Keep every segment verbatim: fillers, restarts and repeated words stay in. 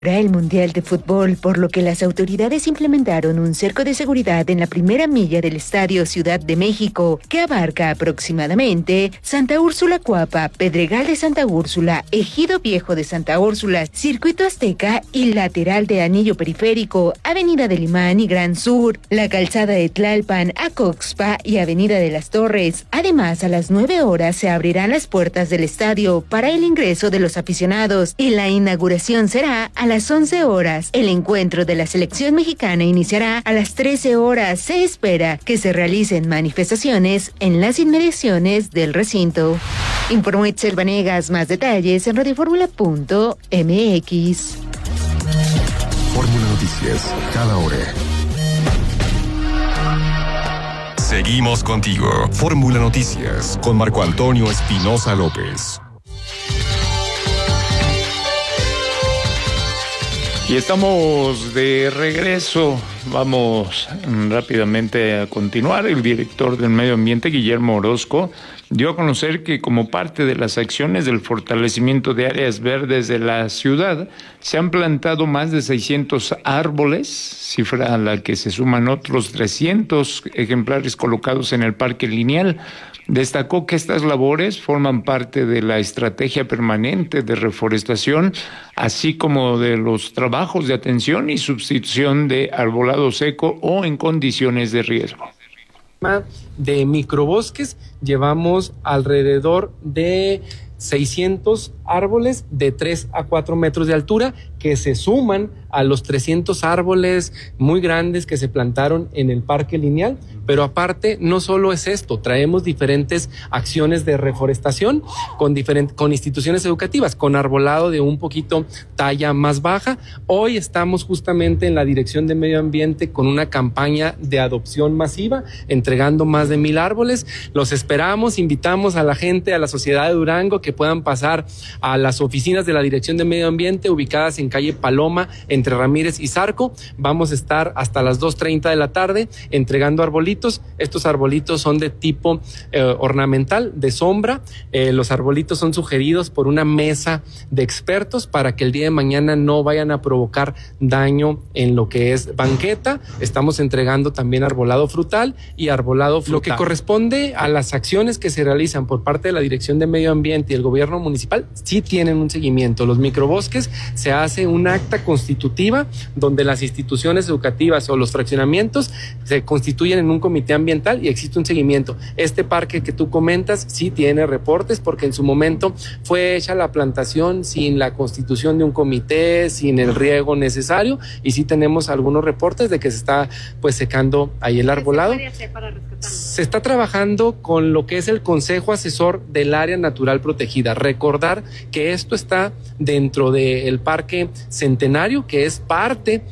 Para el Mundial de Fútbol, por lo que las autoridades implementaron un cerco de seguridad en la primera milla del Estadio Ciudad de México, que abarca aproximadamente Santa Úrsula Cuapa, Pedregal de Santa Úrsula, Ejido Viejo de Santa Úrsula, Circuito Azteca y lateral de Anillo Periférico, Avenida del Imán y Gran Sur, la calzada de Tlalpan, Acoxpa y Avenida de las Torres. Además, a las nueve horas se abrirán las puertas del estadio para el ingreso de los aficionados y la inauguración será a A las once horas. El encuentro de la selección mexicana iniciará a las trece horas. Se espera que se realicen manifestaciones en las inmediaciones del recinto. Informó Itzel Vanegas. Más detalles en radioformula punto m x. Fórmula Noticias, cada hora. Seguimos contigo. Fórmula Noticias con Marco Antonio Espinosa López. Y estamos de regreso. Vamos rápidamente a continuar. El director del Medio Ambiente, Guillermo Orozco, dio a conocer que como parte de las acciones del fortalecimiento de áreas verdes de la ciudad, se han plantado más de seiscientos árboles, cifra a la que se suman otros trescientos ejemplares colocados en el Parque Lineal. Destacó que estas labores forman parte de la estrategia permanente de reforestación, así como de los trabajos de atención y sustitución de arbolado seco o en condiciones de riesgo. De microbosques llevamos alrededor de seiscientos árboles de tres a cuatro metros de altura que se suman a los trescientos árboles muy grandes que se plantaron en el Parque Lineal. Pero aparte, no solo es esto, traemos diferentes acciones de reforestación con, diferentes, con instituciones educativas, con arbolado de un poquito talla más baja. Hoy estamos justamente en la Dirección de Medio Ambiente con una campaña de adopción masiva, entregando más de mil árboles. Los esperamos, invitamos a la gente, a la sociedad de Durango, que puedan pasar a las oficinas de la Dirección de Medio Ambiente ubicadas en calle Paloma, entre Ramírez y Zarco. Vamos a estar hasta las dos treinta de la tarde entregando arbolitos. Estos arbolitos son de tipo eh, ornamental, de sombra. Eh, los arbolitos son sugeridos por una mesa de expertos para que el día de mañana no vayan a provocar daño en lo que es banqueta. Estamos entregando también arbolado frutal y arbolado frutal. Lo que corresponde a las acciones que se realizan por parte de la Dirección de Medio Ambiente y el gobierno municipal, sí tienen un seguimiento. Los microbosques, se hace un acta constitutiva donde las instituciones educativas o los fraccionamientos se constituyen en un comité ambiental y existe un seguimiento. Este parque que tú comentas sí tiene reportes porque en su momento fue hecha la plantación sin la constitución de un comité, sin el riego necesario, y sí tenemos algunos reportes de que se está pues secando ahí el arbolado. ¿Qué se puede hacer para rescatarlo? Se está trabajando con lo que es el Consejo Asesor del Área Natural Protegida. Recordar que esto está dentro del Parque Centenario, que es parte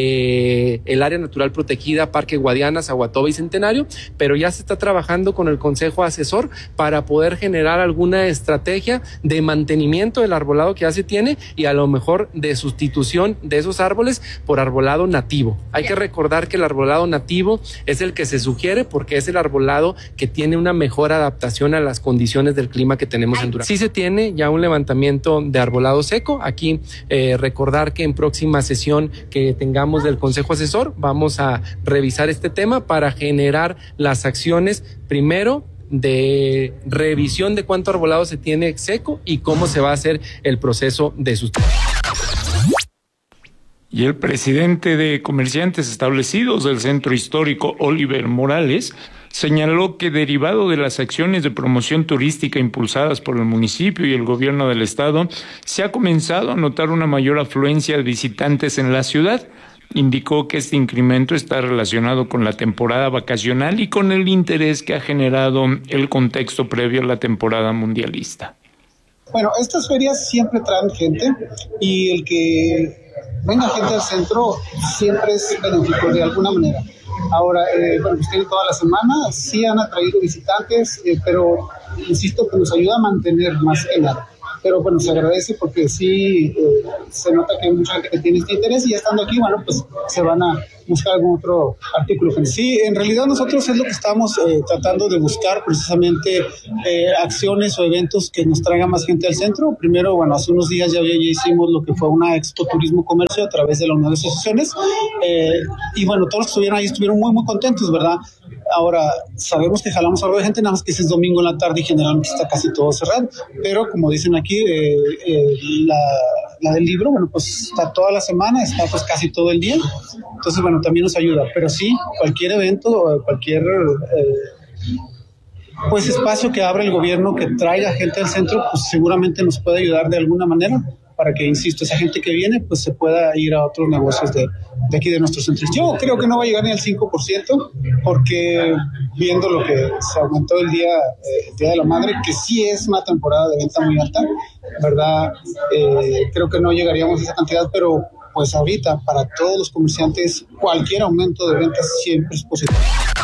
de el Área Natural Protegida, Parque Guadiana, Zaguatoba y Centenario, pero ya se está trabajando con el Consejo Asesor para poder generar alguna estrategia de mantenimiento del arbolado que ya se tiene y a lo mejor de sustitución de esos árboles por arbolado nativo. Hay que recordar que el arbolado nativo es el que se sugiere porque es el arbolado que tiene una mejor adaptación a las condiciones del clima que tenemos en Durango. Sí se tiene ya un levantamiento de arbolado seco. Aquí eh, recordar que en próxima sesión que tengamos del Consejo Asesor vamos a revisar este tema para generar las acciones primero de revisión de cuánto arbolado se tiene seco y cómo se va a hacer el proceso de sustitución. Y el presidente de Comerciantes Establecidos del Centro Histórico, Oliver Morales, señaló que derivado de las acciones de promoción turística impulsadas por el municipio y el gobierno del estado, se ha comenzado a notar una mayor afluencia de visitantes en la ciudad. Indicó que este incremento está relacionado con la temporada vacacional y con el interés que ha generado el contexto previo a la temporada mundialista. Bueno, estas ferias siempre traen gente y el que venga gente al centro siempre es benéfico de alguna manera. Ahora, eh, bueno, pues tienen toda la semana, sí han atraído visitantes, eh, pero insisto que nos ayuda a mantener más que nada. pero bueno, se agradece porque sí eh, se nota que hay mucha gente que tiene este interés y ya estando aquí, bueno, pues se van a buscar algún otro artículo. Sí, en realidad nosotros es lo que estamos eh, tratando de buscar precisamente eh, acciones o eventos que nos traigan más gente al centro. Primero, bueno, hace unos días ya, ya hicimos lo que fue una Expo Turismo Comercio a través de la Unión de Asociaciones eh, y bueno, todos los que estuvieron ahí estuvieron muy muy contentos, ¿verdad? Ahora, sabemos que jalamos algo de gente, nada más que ese es domingo en la tarde y generalmente está casi todo cerrado, pero como dicen aquí, eh, eh, la, la del libro, bueno, pues está toda la semana, está pues casi todo el día, entonces bueno, también nos ayuda, pero sí, cualquier evento, cualquier eh, pues espacio que abra el gobierno, que traiga gente al centro, pues seguramente nos puede ayudar de alguna manera, para que, insisto, esa gente que viene, pues se pueda ir a otros negocios de, de aquí de nuestros centros. Yo creo que no va a llegar ni al cinco por ciento, porque viendo lo que se aumentó el día, eh, el día de la Madre, que sí es una temporada de venta muy alta, ¿verdad? Eh, creo que no llegaríamos a esa cantidad, pero pues ahorita, para todos los comerciantes, cualquier aumento de ventas siempre es positivo.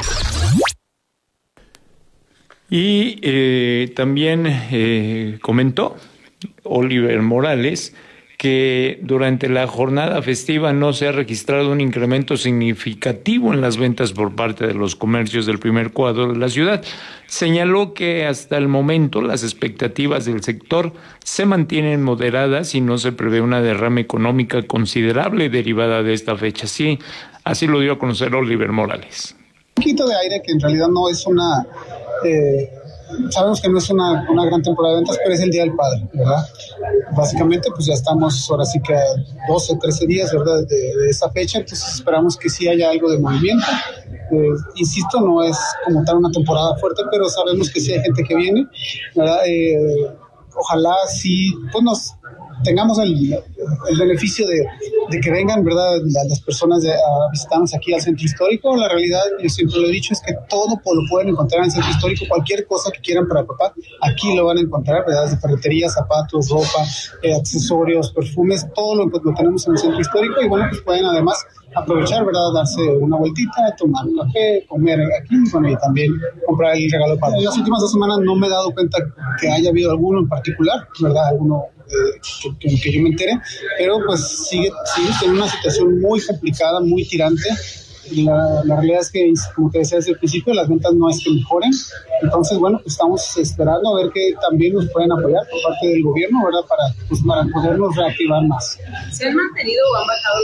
Y eh, también eh, comentó Oliver Morales que durante la jornada festiva no se ha registrado un incremento significativo en las ventas por parte de los comercios del primer cuadro de la ciudad. Señaló que hasta el momento las expectativas del sector se mantienen moderadas y no se prevé una derrama económica considerable derivada de esta fecha. Sí, así lo dio a conocer Oliver Morales. Un poquito de aire que en realidad no es una... Eh... Sabemos que no es una, una gran temporada de ventas, pero es el Día del Padre, ¿verdad? Básicamente, pues ya estamos ahora sí que a doce, trece días, ¿verdad?, de, de esa fecha, entonces esperamos que sí haya algo de movimiento. Eh, insisto, no es como tal una temporada fuerte, pero sabemos que sí hay gente que viene, ¿verdad? Eh, ojalá sí, pues nos tengamos el, el beneficio de, de que vengan, ¿verdad?, las personas de, a visitarnos aquí al centro histórico. La realidad, yo siempre lo he dicho, es que todo lo pueden encontrar en el centro histórico, cualquier cosa que quieran para papá, aquí lo van a encontrar, ¿verdad?, desde ferretería, zapatos, ropa, eh, accesorios, perfumes, todo lo que lo tenemos en el centro histórico y bueno, pues pueden además aprovechar, ¿verdad?, darse una vueltita, tomar un café, comer aquí, bueno, y también comprar el regalo para. En las últimas dos semanas no me he dado cuenta que haya habido alguno en particular, ¿verdad?, alguno eh, que, que, que yo me entere, pero pues sigue, sigue en una situación muy complicada, muy tirante. La, la realidad es que, como te decía desde el principio, las ventas no es que mejoren. Entonces, bueno, pues estamos esperando a ver que también nos pueden apoyar por parte del gobierno, ¿verdad?, para, pues, para podernos reactivar más. ¿Se han mantenido o han bajado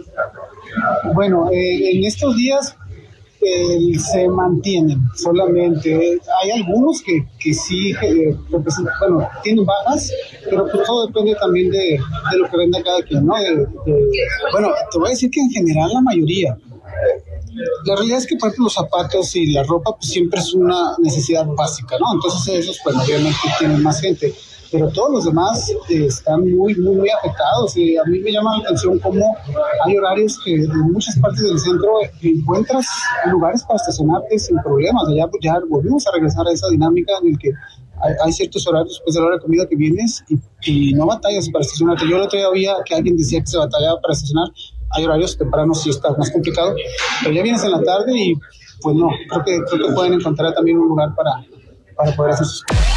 las ventas? Bueno, eh, en estos días eh, se mantienen solamente. Hay algunos que, que sí, eh, bueno, tienen bajas, pero pues todo depende también de, de lo que venda cada quien, ¿no? De, de, bueno, te voy a decir que en general la mayoría. La realidad es que, por ejemplo, los zapatos y la ropa pues siempre es una necesidad básica, ¿no? Entonces esos, pues obviamente tienen más gente, pero todos los demás eh, están muy, muy, muy afectados. Y a mí me llama la atención cómo hay horarios que en muchas partes del centro encuentras lugares para estacionarte sin problemas. Ya, ya volvimos a regresar a esa dinámica en el que hay, hay ciertos horarios después de la hora de comida que vienes y, y no batallas para estacionarte. Yo el otro día oía que alguien decía que se batallaba para estacionar. Hay horarios tempranos sí está más complicado, pero ya vienes en la tarde y pues no, creo que, creo que pueden encontrar también un lugar para, para poder hacer sus cosas.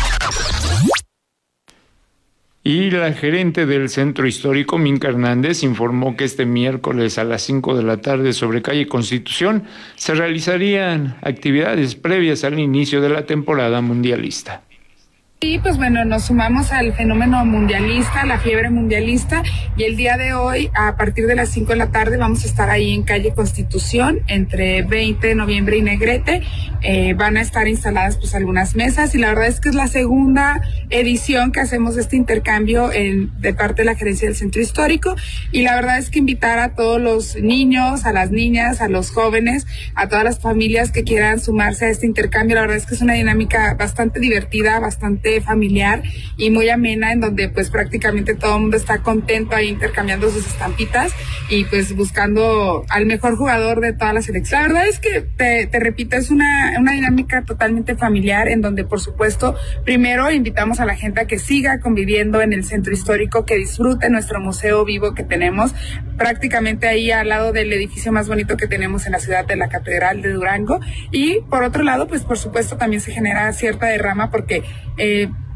Y la gerente del Centro Histórico, Minka Hernández, informó que este miércoles a las cinco de la tarde sobre calle Constitución se realizarían actividades previas al inicio de la temporada mundialista. Sí, pues bueno, nos sumamos al fenómeno mundialista, la fiebre mundialista, y el día de hoy, a partir de las cinco de la tarde, vamos a estar ahí en calle Constitución, entre veinte de noviembre y Negrete. Eh, van a estar instaladas pues algunas mesas, y la verdad es que es la segunda edición que hacemos este intercambio en, de parte de la gerencia del Centro Histórico, y la verdad es que invitar a todos los niños, a las niñas, a los jóvenes, a todas las familias que quieran sumarse a este intercambio. La verdad es que es una dinámica bastante divertida, bastante familiar y muy amena, en donde pues prácticamente todo el mundo está contento ahí intercambiando sus estampitas y pues buscando al mejor jugador de toda la selección. La verdad es que te, te repito, es una, una dinámica totalmente familiar, en donde por supuesto primero invitamos a la gente a que siga conviviendo en el Centro Histórico, que disfrute nuestro museo vivo que tenemos prácticamente ahí al lado del edificio más bonito que tenemos en la ciudad, de la Catedral de Durango. Y por otro lado, pues por supuesto también se genera cierta derrama porque eh,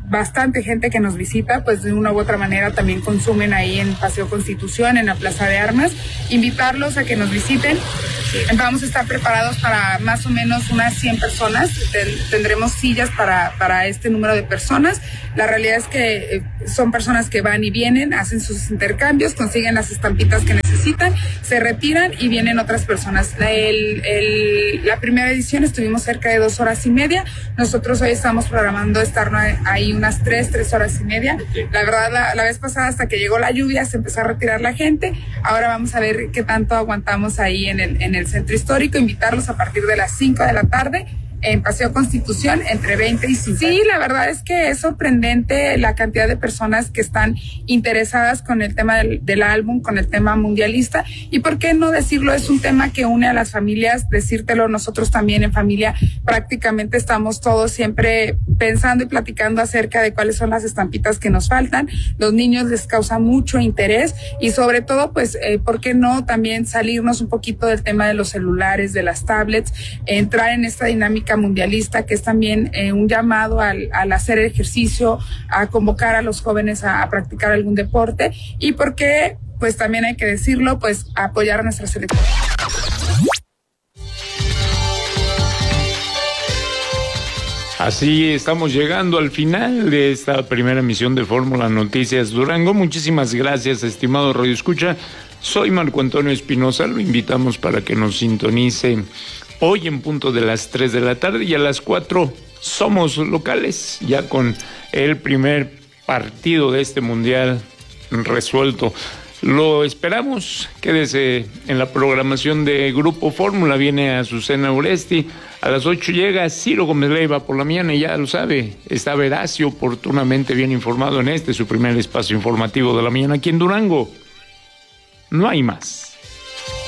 bastante gente que nos visita, pues de una u otra manera también consumen ahí en Paseo Constitución, en la Plaza de Armas. Invitarlos a que nos visiten. Vamos a estar preparados para más o menos unas cien personas. Tendremos sillas para, para este número de personas. La realidad es que son personas que van y vienen, hacen sus intercambios, consiguen las estampitas que necesitan, se retiran y vienen otras personas. La, el, el, la primera edición estuvimos cerca de dos horas y media. Nosotros hoy estamos programando estar ahí unas tres, tres horas y media. La verdad, la, la vez pasada, hasta que llegó la lluvia, se empezó a retirar la gente. Ahora vamos a ver qué tanto aguantamos ahí en el, en el centro histórico. Invitarlos a partir de las cinco de la tarde en Paseo Constitución, entre veinte y cincuenta. Sí, la verdad es que es sorprendente la cantidad de personas que están interesadas con el tema del, del álbum, con el tema mundialista, y por qué no decirlo, es un tema que une a las familias. Decírtelo, nosotros también en familia prácticamente estamos todos siempre pensando y platicando acerca de cuáles son las estampitas que nos faltan. Los niños les causa mucho interés y sobre todo, pues, eh, ¿por qué no también salirnos un poquito del tema de los celulares, de las tablets, entrar en esta dinámica mundialista, que es también eh, un llamado al, al hacer ejercicio, a convocar a los jóvenes a, a practicar algún deporte, y porque, pues también hay que decirlo, pues apoyar a nuestra selección. Así estamos llegando al final de esta primera emisión de Fórmula Noticias Durango. Muchísimas gracias, estimado Radio Escucha. Soy Marco Antonio Espinosa, lo invitamos para que nos sintonice hoy en punto de las tres de la tarde, y a las cuatro somos locales, ya con el primer partido de este mundial resuelto. Lo esperamos, quédese en la programación de Grupo Fórmula. Viene Azucena Uresti, a las ocho llega Ciro Gómez Leiva por la mañana, y ya lo sabe, está veraz y oportunamente bien informado en este, su primer espacio informativo de la mañana aquí en Durango. No hay más.